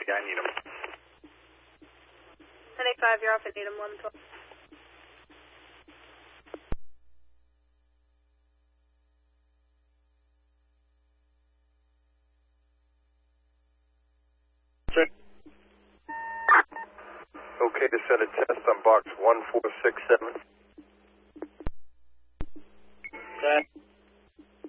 guy, Needham. 1085, you're off at Needham 1112. Okay to send a test on box 1467. Okay.